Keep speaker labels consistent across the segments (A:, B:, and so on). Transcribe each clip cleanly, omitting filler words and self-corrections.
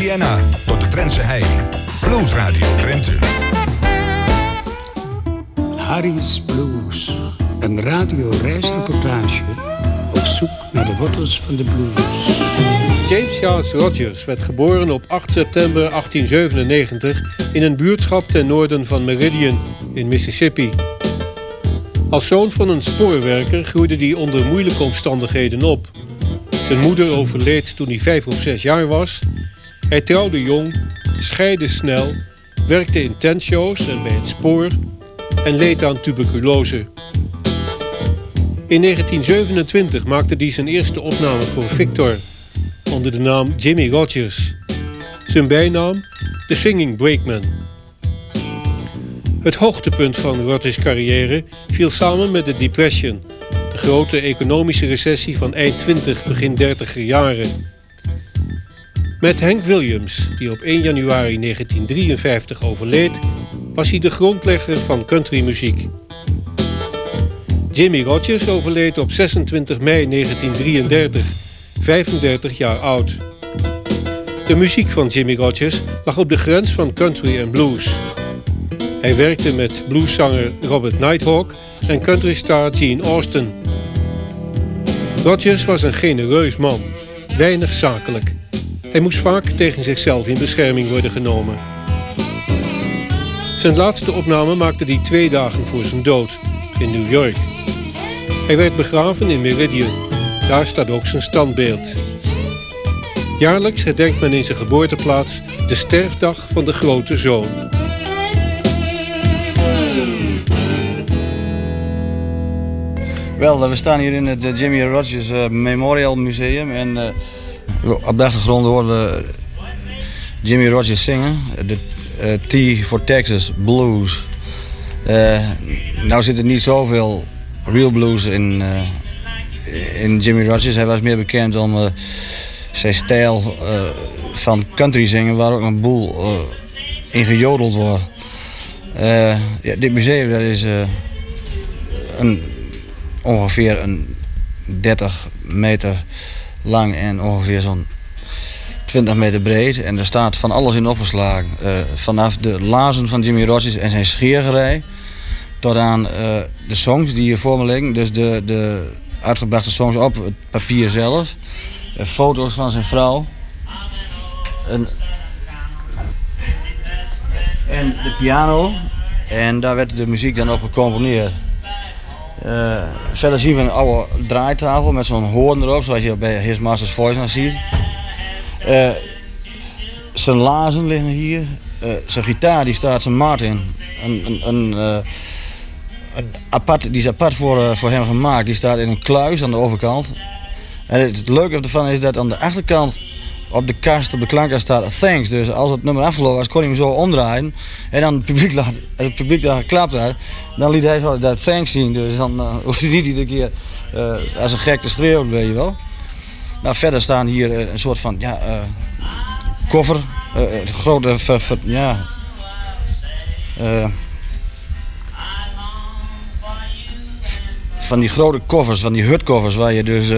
A: Vienna tot de Drentse hei. Blues Radio Drenthe.
B: Harry's Blues. Een radioreisreportage op zoek naar de wortels van de blues.
C: James Charles Rogers werd geboren op 8 september 1897 in een buurtschap ten noorden van Meridian in Mississippi. Als zoon van een spoorwerker groeide hij onder moeilijke omstandigheden op. Zijn moeder overleed toen hij 5 of 6 jaar was. Hij trouwde jong, scheidde snel, werkte in tentshows en bij het spoor en leed aan tuberculose. In 1927 maakte hij zijn eerste opname voor Victor onder de naam Jimmy Rogers. Zijn bijnaam, The Singing Brakeman. Het hoogtepunt van Rogers' carrière viel samen met de Depression, de grote economische recessie van eind 20, begin 30er jaren. Met Hank Williams, die op 1 januari 1953 overleed, was hij de grondlegger van countrymuziek. Jimmy Rogers overleed op 26 mei 1933, 35 jaar oud. De muziek van Jimmy Rogers lag op de grens van country en blues. Hij werkte met blueszanger Robert Nighthawk en countrystar Gene Austin. Rogers was een genereus man, weinig zakelijk. Hij moest vaak tegen zichzelf in bescherming worden genomen. Zijn laatste opname maakte hij 2 dagen voor zijn dood in New York. Hij werd begraven in Meridian. Daar staat ook zijn standbeeld. Jaarlijks herdenkt men in zijn geboorteplaats de sterfdag van de grote zoon.
D: Wel, we staan hier in het Jimmy Rogers Memorial Museum en op de achtergrond horen we Jimmy Rogers zingen, de T for Texas Blues. Nou zit er niet zoveel real blues in Jimmy Rogers. Hij was meer bekend om zijn stijl van country zingen, waar ook een boel in gejodeld wordt. Ja, dit museum dat is ongeveer een 30 meter lang en ongeveer zo'n 20 meter breed. En er staat van alles in opgeslagen. Vanaf de laarzen van Jimmy Rogers en zijn scheergerei tot aan de songs die hier voor me liggen. Dus de uitgebrachte songs op het papier zelf. Foto's van zijn vrouw. En de piano. En daar werd de muziek dan op gecomponeerd. Verder zien we een oude draaitafel met zo'n hoorn erop, zoals je bij His Master's Voice nog ziet. Zijn laarzen liggen hier. Zijn gitaar die staat, zijn Martin. Die is apart voor hem gemaakt. Die staat in een kluis aan de overkant. En het leuke ervan is dat aan de achterkant op de kast, op de klankkast staat thanks. Dus als het nummer afgelopen was, kon hij hem zo omdraaien. En dan als het publiek daar geklapt had, dan liet hij zo dat thanks zien. Dus dan hoefde hij niet iedere keer als een gek te schreeuwen, weet je wel. Nou, verder staan hier een soort van koffer. Grote van die grote koffers, van die hutkoffers waar je dus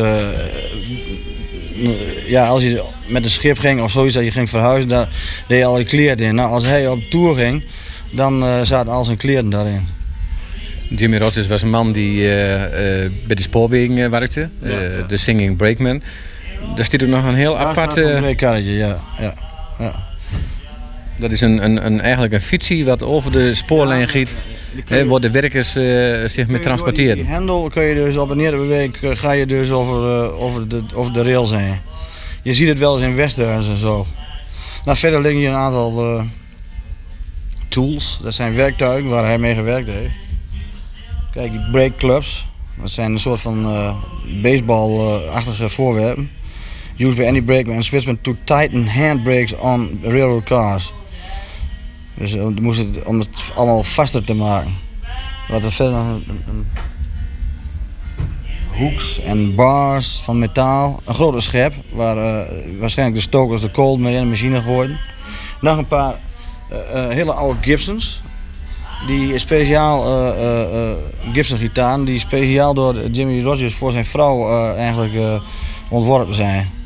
D: als je met een schip ging of zoiets dat je ging verhuizen, daar deed je al je kleren in. Nou, als hij op tour ging, dan zaten al zijn kleren daarin.
E: Jimmy Rogers was een man die bij de spoorwegen werkte, de Singing Brakeman. Daar staat ook nog een heel apart.
D: Breekkarretje, ja.
E: Dat is eigenlijk een fietsie wat over de spoorlijn giet, waar de werkers zich mee transporteren.
D: Die hendel kun je dus op en neer bewegen, ga je dus over de rails heen. Je ziet het wel eens in westerns en zo. Nou, verder liggen hier een aantal tools, dat zijn werktuigen waar hij mee gewerkt heeft. Kijk, die brake clubs, dat zijn een soort van baseball-achtige voorwerpen. Used by any brakeman and switchman to tighten handbrakes on railroad cars. Dus om het allemaal vaster te maken. Wat er verder nog hoeks en bars van metaal. Een grote schep waar waarschijnlijk de stokers de kool mee in de machine gooiden. Nog een paar hele oude Gibsons. Die speciaal Gibson gitaren die speciaal door Jimmy Rogers voor zijn vrouw eigenlijk ontworpen zijn.